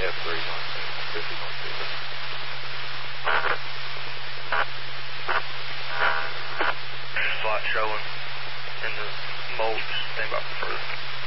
have 3s on 2, 50s on 2. Slot showing in the mold, stand by for further.